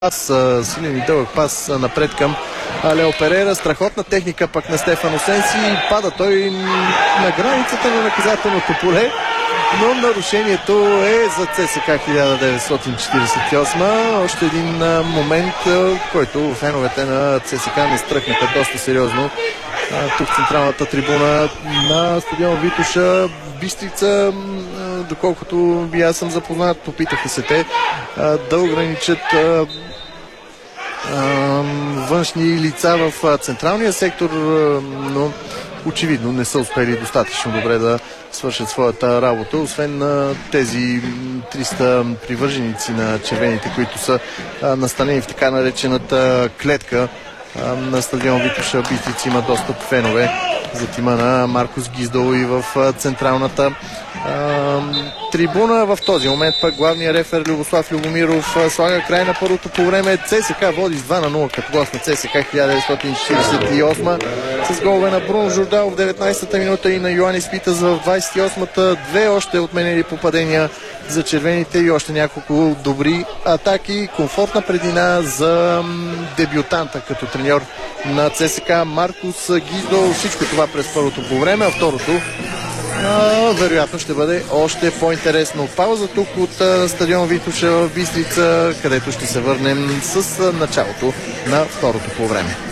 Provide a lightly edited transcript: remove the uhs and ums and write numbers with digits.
пас, силен и дълъг пас напред към Лео Перейра. Страхотна техника пък на Стефан Осенси. Пада той на границата на наказателното поле, но нарушението е за ЦСК 1948. Още един момент, който феновете на ЦСК не стръкнаха доста сериозно. Тук в централната трибуна на стадион Витоша Бистрица, доколкото и аз съм запознат, попитаха се те да ограничат външни лица в централния сектор, но очевидно не са успели достатъчно добре да свършат своята работа, освен на тези 300 привърженици на червените, които са настанени в така наречената клетка на стадион Витоша Бистрица. Има доста фенове за тима на Маркос Гиздол и в централната трибуна. В този момент пък главният рефер Любослав Любомиров слага край на първото по време. ЦСК води с 2-0 като гост на ЦСК 1948 с голове на Бруно Журдал в 19-та минута и на Йоанис Питас в 28-та. Две още отменени попадения за червените и още няколко добри атаки. Комфортна предина за дебютанта като треньор на ЦСК Маркос Гиздол. Всичко това през първото по време, а второто вероятно ще бъде още по-интересно. Пауза тук от стадион Витоша в Бистрица, където ще се върнем с началото на второто по време.